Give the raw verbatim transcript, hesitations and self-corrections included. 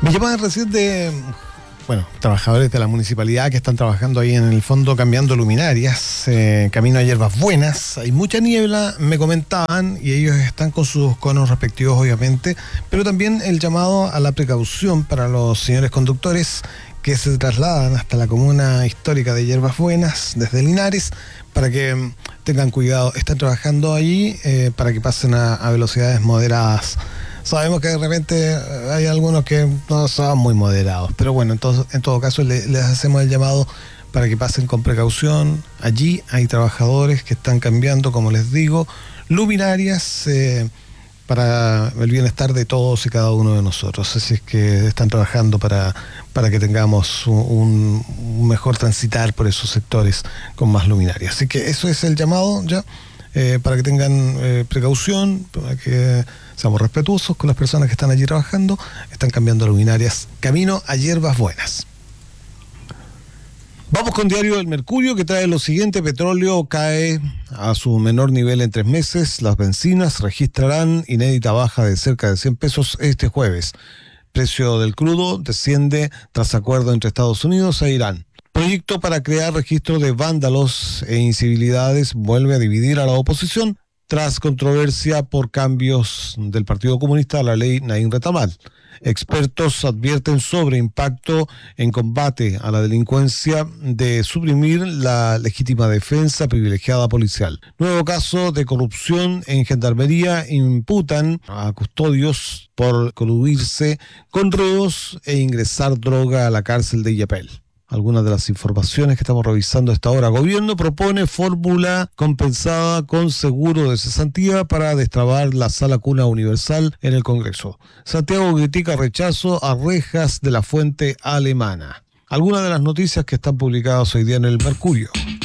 Me llaman recién de, bueno, trabajadores de la municipalidad que están trabajando ahí en el fondo cambiando luminarias, eh, camino a Hierbas Buenas. Hay mucha niebla, me comentaban, y ellos están con sus conos respectivos, obviamente, pero también el llamado a la precaución para los señores conductores que se trasladan hasta la comuna histórica de Hierbas Buenas, desde Linares, para que tengan cuidado. Están trabajando allí eh, para que pasen a, a velocidades moderadas. Sabemos que de repente hay algunos que no son muy moderados, pero bueno, entonces, en todo caso le, les hacemos el llamado para que pasen con precaución. Allí hay trabajadores que están cambiando, como les digo, luminarias eh, para el bienestar de todos y cada uno de nosotros. Así es que están trabajando para, para que tengamos un, un mejor transitar por esos sectores con más luminarias. Así que eso es el llamado ya. Eh, para que tengan eh, precaución, para que seamos respetuosos con las personas que están allí trabajando. Están cambiando luminarias camino a Hierbas Buenas. Vamos con Diario del Mercurio, que trae lo siguiente: petróleo cae a su menor nivel en tres meses, las bencinas registrarán inédita baja de cerca de cien pesos este jueves. Precio del crudo desciende tras acuerdo entre Estados Unidos e Irán. Proyecto para crear registro de vándalos e incivilidades vuelve a dividir a la oposición tras controversia por cambios del Partido Comunista a la ley Naim Retamal. Expertos advierten sobre impacto en combate a la delincuencia de suprimir la legítima defensa privilegiada policial. Nuevo caso de corrupción en Gendarmería, imputan a custodios por coludirse con reos e ingresar droga a la cárcel de Illapel. Algunas de las informaciones que estamos revisando a esta hora. Gobierno propone fórmula compensada con seguro de cesantía para destrabar la sala cuna universal en el Congreso. Santiago critica rechazo a rejas de la fuente alemana. Algunas de las noticias que están publicadas hoy día en el Mercurio.